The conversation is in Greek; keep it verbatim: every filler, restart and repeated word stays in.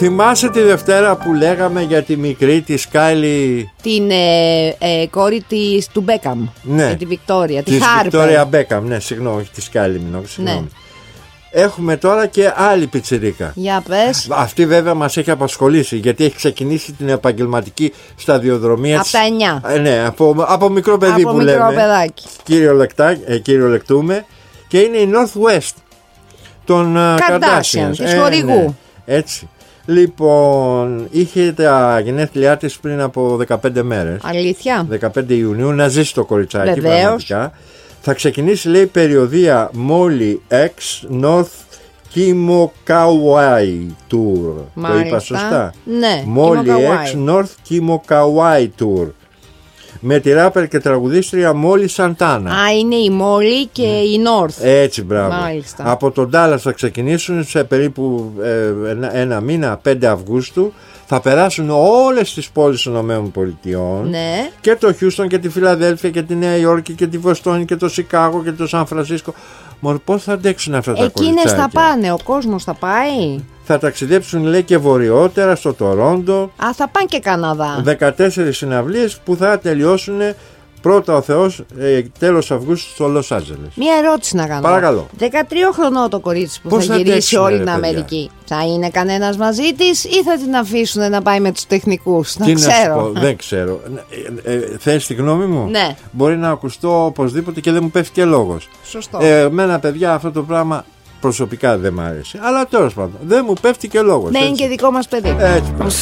Θυμάσαι τη Δευτέρα που λέγαμε για τη μικρή τη Κάιλι? Την ε, ε, κόρη της του Μπέκαμ. Ναι. Ε, τη Βικτόρια. Τη Της Βικτόρια Μπέκαμ, ναι, συγγνώμη, όχι τη Κάιλι Μινόγκ, συγγνώμη. Ναι. Έχουμε τώρα και άλλη πιτσιρίκα. Για πες. Αυτή βέβαια μας έχει απασχολήσει, γιατί έχει ξεκινήσει την επαγγελματική σταδιοδρομία Από της. τα εννιά. Ε, ναι, από, από μικρό παιδί Από που μικρό λέμε. παιδάκι. Κυριολεκτά, ε, κυριολεκτούμε. Και είναι η Northwest των Kardashian, της χορηγού. Ναι, έτσι. Λοιπόν, είχε τα γενέθλιά της πριν από δεκαπέντε μέρες. Αλήθεια. δεκαπέντε Ιουνίου, να ζήσει το κοριτσάκι. Βεβαίως. Πραγματικά. Θα ξεκινήσει, λέει, περιοδία Molly X North Kimokawai Tour. Μάλιστα. Το είπα σωστά? Ναι. Molly Kimokawai. X North Kimokawai Tour. Με τη ράπερ και τραγουδίστρια Molly Santana. Α, είναι η Molly και η North. Έτσι, μπράβο. Μάλιστα. Από τον Dallas θα ξεκινήσουν σε περίπου ε, ένα, ένα μήνα, πέντε Αυγούστου. Θα περάσουν όλες τις πόλεις των ΗΠΑ. Ναι. Και το Χιούστον και τη Φιλαδέλφια και τη Νέα Υόρκη και τη Βοστόνη και το Σικάγο και το Σαν Φρανσίσκο. Μωρ, πώς θα αντέξουν αυτά τα κοριτσάκια? Εκείνες θα πάνε, ο κόσμος θα πάει. Θα ταξιδέψουν, λέει, και βορειότερα στο Τορόντο. Α, θα πάνε και Καναδά. δεκατέσσερις συναυλίες που θα τελειώσουν πρώτα ο Θεός ε, τέλος Αυγούστου στο Λος Άντζελες. Μία ερώτηση να κάνω. Παρακαλώ. δεκατρία χρονών το κορίτσι που Πώς θα θα γυρίσει αντέξουνε, όλη ρε, την παιδιά? Αμερική. Θα είναι κανένας μαζί της ή θα την αφήσουν να πάει με τους τεχνικούς? Να Τι να σου ξέρω. πω, δεν ξέρω. Ε, ε, θες τη γνώμη μου? Ναι. Μπορεί να ακουστώ οπωσδήποτε και δεν μου πέφτει και λόγος. Σωστό. Ε, εμένα, παιδιά, αυτό το πράγμα προσωπικά δεν μ' άρεσε. Αλλά τέλος πάντων, δεν μου πέφτει και λόγος. Ναι, είναι έτσι. και δικό μας παιδί. Έτσι.